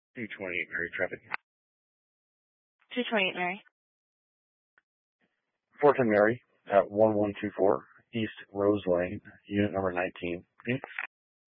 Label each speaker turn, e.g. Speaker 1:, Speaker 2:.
Speaker 1: 228 Mary traffic.
Speaker 2: 228 Mary.
Speaker 1: 410 Mary at 1124 East Rose Lane, unit number 19, Phoenix.